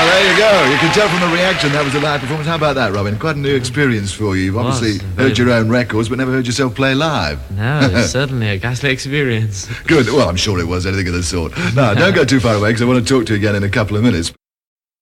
Well, there you go. You can tell from the reaction that was a live performance. How about that, Robin? Quite a new experience for you. You've obviously heard your own records, but never heard yourself play live. No, it's certainly a ghastly experience. Good. Well, I'm sure it was anything of the sort. No, don't go too far away, because I want to talk to you again in a couple of minutes.